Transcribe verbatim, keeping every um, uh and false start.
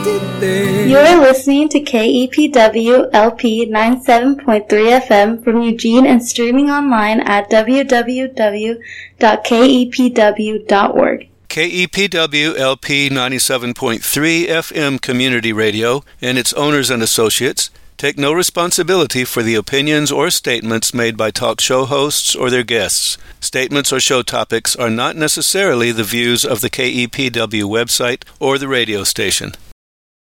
You're listening to K E P W L P ninety-seven point three F M from Eugene and streaming online at w w w dot k e p w dot org. K E P W L P ninety-seven point three F M Community Radio and its owners and associates take no responsibility for the opinions or statements made by talk show hosts or their guests. Statements or show topics are not necessarily the views of the K E P W website or the radio station.